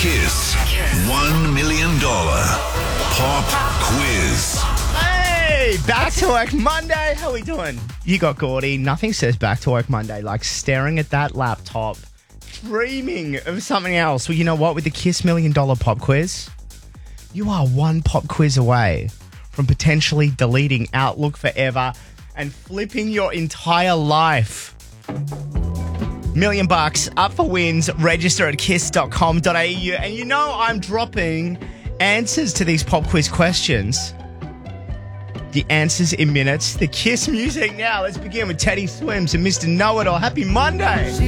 Kiss $1 million pop quiz. Hey, back to work Monday. How we doing? You got Gordy. Nothing says back to work Monday like staring at that laptop, dreaming of something else. Well, you know what? With the Kiss $1 million pop quiz, you are one pop quiz away from potentially deleting Outlook forever and flipping your entire life. $1 million up for wins. Register at kiss.com.au. And you know I'm dropping answers to these pop quiz questions. The answers in minutes. The Kiss music now. Let's begin with Teddy Swims and Mr. Know-It-All. Happy Monday.